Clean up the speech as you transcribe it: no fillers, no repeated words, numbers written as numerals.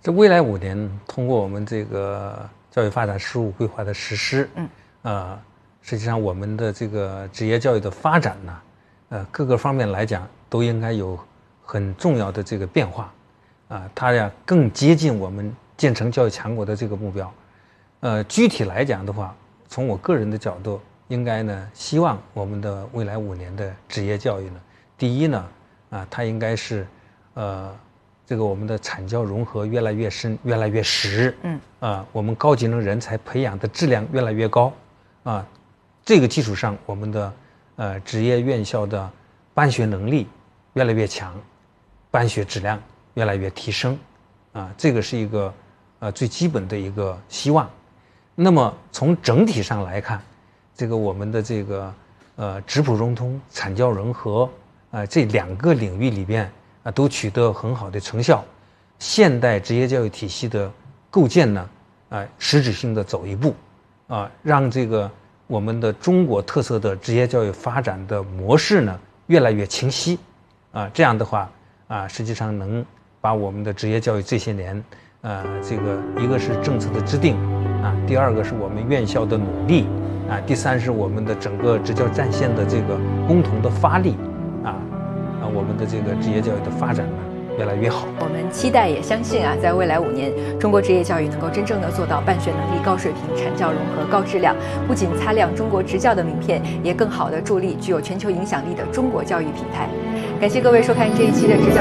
这未来5年，通过我们这个教育发展15规划的实施，实际上我们的这个职业教育的发展呢，各个方面来讲都应该有很重要的这个变化，它呀更接近我们建成教育强国的这个目标。具体来讲的话，从我个人的角度，应该呢希望我们的未来5年的职业教育呢，第一呢，它应该是这个我们的产教融合越来越深，越来越实，我们高技能人才培养的质量越来越高，这个基础上，我们的职业院校的办学能力越来越强，办学质量越来越提升，这个是一个最基本的一个希望。那么从整体上来看，这个我们的这个质朴融通、产教融合这2个领域里边都取得很好的成效，现代职业教育体系的构建呢，实质性的走一步，让这个我们的中国特色的职业教育发展的模式呢越来越清晰，这样的话实际上能把我们的职业教育这些年，这个一个是政策的制定，第二个是我们院校的努力，第三是我们的整个职教战线的这个共同的发力，我们的这个职业教育的发展呢越来越好。 我们期待也相信在未来5年，中国职业教育能够真正的做到办学能力高水平、产教融合高质量，不仅擦亮中国职教的名片，也更好的助力具有全球影响力的中国教育品牌。感谢各位收看这一期的职教。